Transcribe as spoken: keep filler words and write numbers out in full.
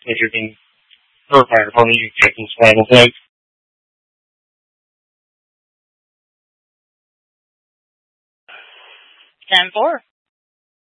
if you can verify for me, you can explain the thing. ten four.